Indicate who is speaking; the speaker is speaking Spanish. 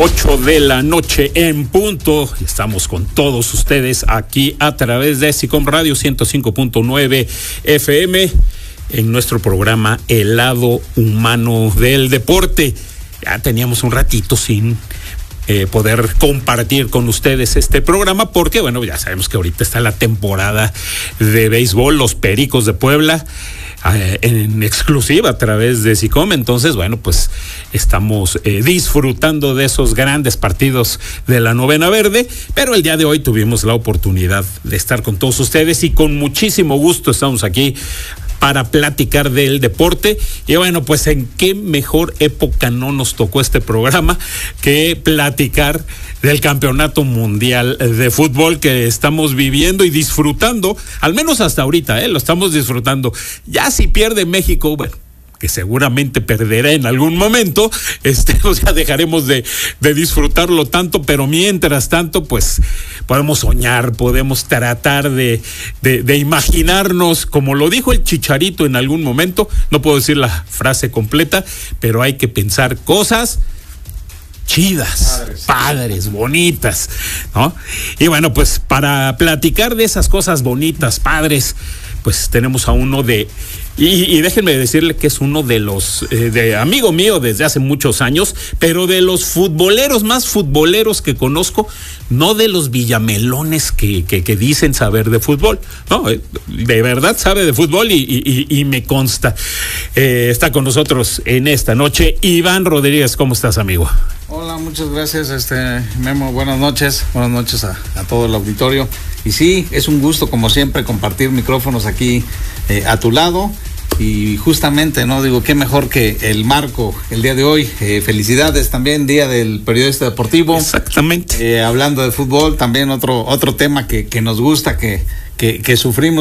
Speaker 1: 8 de la noche en punto. Estamos con todos ustedes aquí a través de SICOM Radio 105.9 FM en nuestro programa El Lado Humano del Deporte. Ya teníamos un ratito sin poder compartir con ustedes este programa porque, bueno, ya sabemos que ahorita está la temporada de béisbol, los Pericos de Puebla, en exclusiva a través de SICOM. Entonces, bueno, pues estamos disfrutando de esos grandes partidos de la novena verde, pero el día de hoy tuvimos la oportunidad de estar con todos ustedes y con muchísimo gusto estamos aquí para platicar del deporte. Y bueno, pues en qué mejor época no nos tocó este programa que platicar del Campeonato Mundial de Fútbol que estamos viviendo y disfrutando, al menos hasta ahorita, lo estamos disfrutando. Ya si pierde México, bueno, que seguramente perderá en algún momento, pues ya dejaremos de disfrutarlo tanto, pero mientras tanto, pues podemos soñar, podemos tratar de imaginarnos, como lo dijo el Chicharito en algún momento, no puedo decir la frase completa, pero hay que pensar cosas chidas, padres, bonitas, ¿no? Y bueno, pues para platicar de esas cosas bonitas, padres, pues tenemos a uno y déjenme decirle que es uno de los, de amigo mío desde hace muchos años, pero de los futboleros más futboleros que conozco, no de los villamelones que dicen saber de fútbol, no, de verdad sabe de fútbol y me consta. Está con nosotros en esta noche Iván Rodríguez. ¿Cómo estás, amigo?
Speaker 2: Hola, muchas gracias, Memo, buenas noches a todo el auditorio. Y sí, es un gusto, como siempre, compartir micrófonos aquí a tu lado. Y justamente, ¿no? Digo, qué mejor que el marco el día de hoy. Felicidades también, Día del Periodista Deportivo.
Speaker 1: Exactamente.
Speaker 2: Hablando de fútbol, también otro tema que nos gusta, que sufrimos